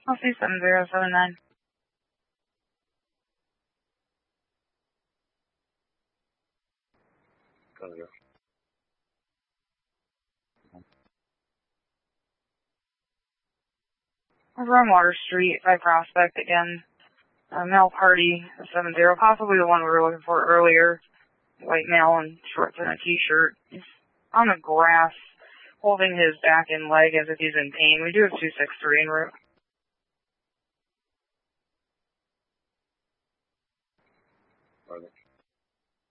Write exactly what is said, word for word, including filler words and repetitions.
I'll see seven zero seven nine. Go, go. Over on Water Street by Prospect again. Uh, male party, seven zero, possibly the one we were looking for earlier. White male in shorts and a t-shirt. He's on the grass, holding his back and leg as if he's in pain. We do have two six three en route.